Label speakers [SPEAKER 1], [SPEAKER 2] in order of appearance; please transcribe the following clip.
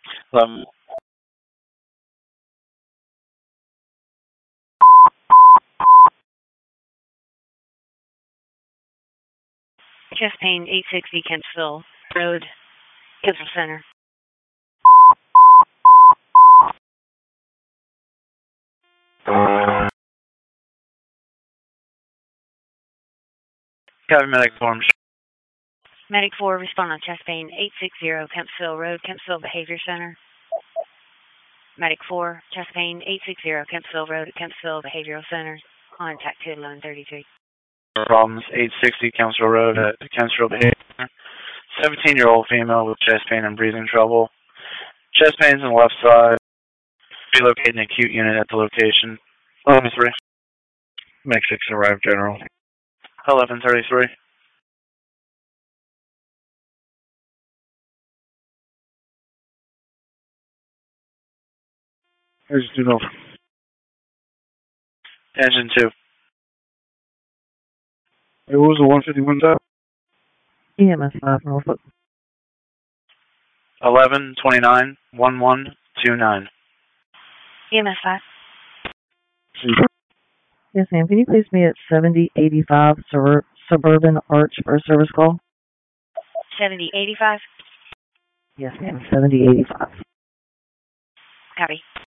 [SPEAKER 1] 11.
[SPEAKER 2] Chest pain, 860 Kempsville Road, Kempsville Center.
[SPEAKER 1] Copy medic forms.
[SPEAKER 2] Medic 4, respond on chest pain, 860 Kempsville Road, Kempsville Behavior Center. Medic 4, chest pain, 860 Kempsville Road at Kempsville Behavioral Center. Contact 21133.
[SPEAKER 1] Problems, 860 Kempsville Road at Kempsville Behavior Center. 17-year-old female with chest pain and breathing trouble. Chest pains on the left side. Relocating an acute unit at the location. 11:03.
[SPEAKER 3] Make 6 arrive, General.
[SPEAKER 1] 11:33.
[SPEAKER 3] Here's 2 Nova.
[SPEAKER 1] Engine 2.
[SPEAKER 3] Hey, what was the 151 top?
[SPEAKER 4] EMS 5 Norfolk.
[SPEAKER 1] 11:29. 1129.
[SPEAKER 2] EMS 5.
[SPEAKER 4] Yes, ma'am. Can you please meet at 7085 Suburban Arch for a service call?
[SPEAKER 2] 7085.
[SPEAKER 4] Yes, ma'am. 7085.
[SPEAKER 2] Copy.